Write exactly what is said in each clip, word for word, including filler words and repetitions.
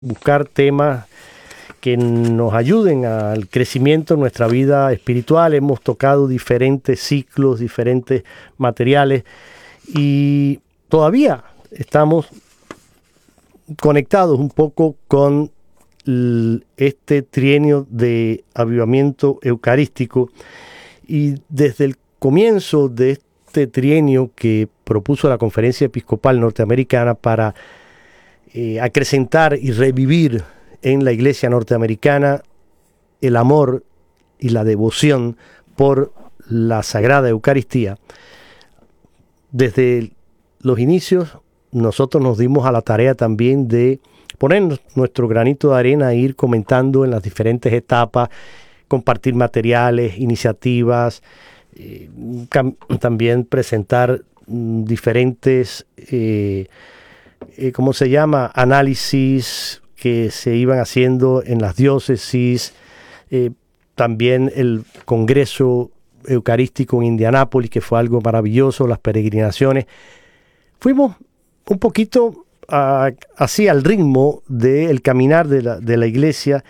buscar temas que nos ayuden al crecimiento de nuestra vida espiritual. Hemos tocado diferentes ciclos, diferentes materiales y todavía estamos conectados un poco con este trienio de avivamiento eucarístico, y desde el comienzo de este trienio que propuso la Conferencia Episcopal Norteamericana para eh, acrecentar y revivir en la Iglesia norteamericana el amor y la devoción por la Sagrada Eucaristía, desde los inicios nosotros nos dimos a la tarea también de poner nuestro granito de arena e ir comentando en las diferentes etapas, compartir materiales, iniciativas, eh, también presentar mm, diferentes, eh, eh, ¿cómo se llama?, análisis que se iban haciendo en las diócesis, eh, también el Congreso Eucarístico en Indianápolis, que fue algo maravilloso, las peregrinaciones. Fuimos un poquito uh, así al ritmo del caminar de la, de la iglesia,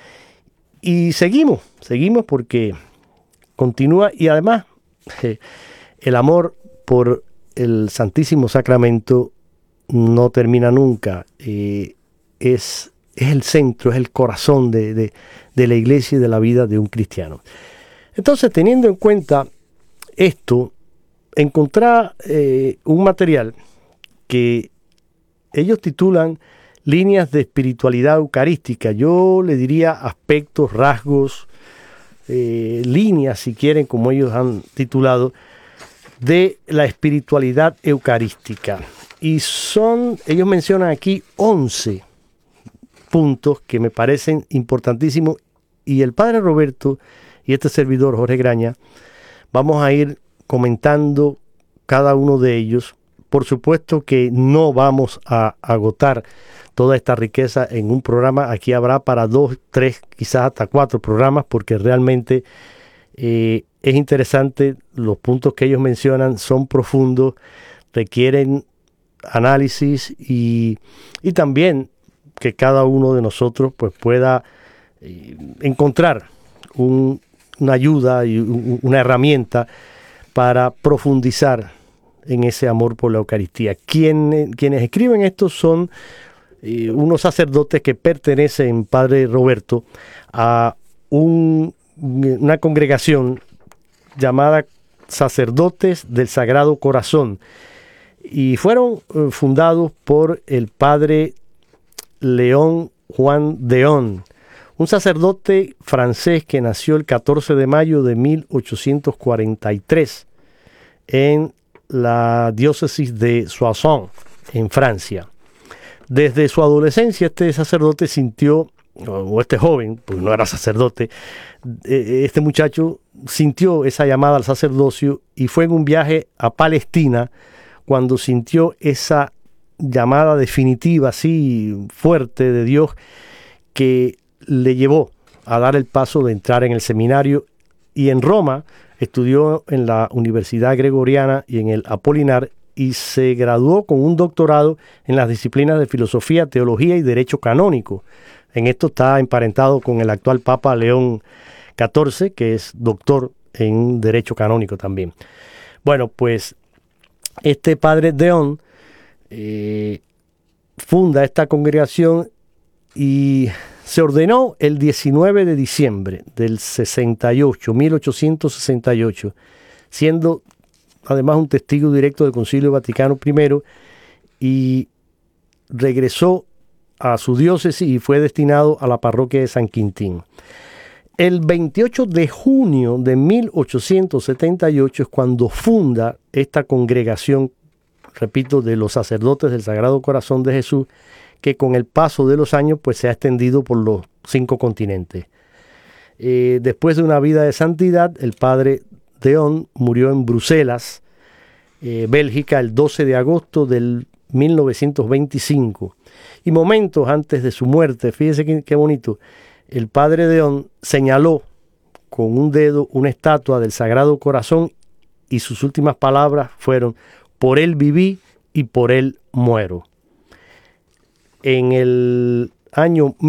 y seguimos, seguimos porque continúa, y además eh, el amor por el Santísimo Sacramento no termina nunca. Eh, es, es el centro, es el corazón de, de, de la iglesia y de la vida de un cristiano. Entonces, teniendo en cuenta esto, encontré eh, un material que ellos titulan Líneas de Espiritualidad Eucarística. Yo le diría aspectos, rasgos, eh, líneas, si quieren, como ellos han titulado, de la espiritualidad eucarística. Y son, ellos mencionan aquí once puntos que me parecen importantísimos, y el Padre Roberto y este servidor, Jorge Graña, vamos a ir comentando cada uno de ellos. Por supuesto que no vamos a agotar toda esta riqueza en un programa. Aquí habrá para dos, tres, quizás hasta cuatro programas, porque realmente eh, es interesante. Los puntos que ellos mencionan son profundos, requieren análisis y, y también que cada uno de nosotros pues, pueda eh, encontrar un, una ayuda y un, una herramienta para profundizar en ese amor por la Eucaristía. Quien, quienes escriben esto son eh, unos sacerdotes que pertenecen, Padre Roberto, a un, una congregación llamada Sacerdotes del Sagrado Corazón, y fueron eh, fundados por el Padre León Juan Deón, un sacerdote francés que nació el catorce de mayo de mil ochocientos cuarenta y tres en la diócesis de Soissons, en Francia. Desde su adolescencia, este sacerdote sintió, o este joven, pues no era sacerdote, este muchacho sintió esa llamada al sacerdocio, y fue en un viaje a Palestina cuando sintió esa llamada definitiva, así fuerte, de Dios, que le llevó a dar el paso de entrar en el seminario, y en Roma estudió en la Universidad Gregoriana y en el Apolinar, y se graduó con un doctorado en las disciplinas de filosofía, teología y derecho canónico. En esto está emparentado con el actual Papa León catorce, que es doctor en derecho canónico también. Bueno, pues este Padre Deón eh, funda esta congregación y se ordenó el diecinueve de diciembre del sesenta y ocho, mil ochocientos sesenta y ocho, siendo además un testigo directo del Concilio Vaticano primero, y regresó a su diócesis y fue destinado a la parroquia de San Quintín. El veintiocho de junio de mil ochocientos setenta y ocho es cuando funda esta congregación, repito, de los sacerdotes del Sagrado Corazón de Jesús, que con el paso de los años pues se ha extendido por los cinco continentes. Eh, después de una vida de santidad, el Padre Deón murió en Bruselas, eh, Bélgica, el doce de agosto del mil novecientos veinticinco. Y momentos antes de su muerte, fíjense qué, qué bonito, el Padre Deón señaló con un dedo una estatua del Sagrado Corazón, y sus últimas palabras fueron: por él viví y por él muero. En el año